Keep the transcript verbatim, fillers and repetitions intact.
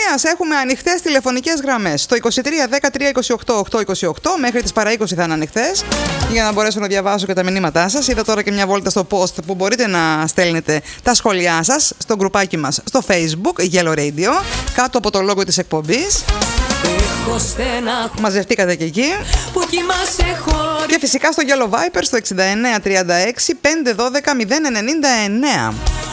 τηλεφωνίας έχουμε ανοιχτές τηλεφωνικές γραμμές. Στο είκοσι τρία δέκα τρία είκοσι οκτώ οκτώ είκοσι οκτώ μέχρι τις παρά είκοσι θα είναι ανοιχτές για να μπορέσω να διαβάσω και τα μηνύματά σας. Είδα τώρα και μια βόλτα στο post που μπορείτε να στέλνετε τα σχόλιά σας στο γκρουπάκι μας στο Facebook Yellow Radio κάτω από το λόγο της εκπομπής. Μαζευτήκατε και εκεί. Και φυσικά στο Yellow Viper στο εξήντα εννέα τριάντα έξι πεντακόσια δώδεκα μηδέν ενενήντα εννέα.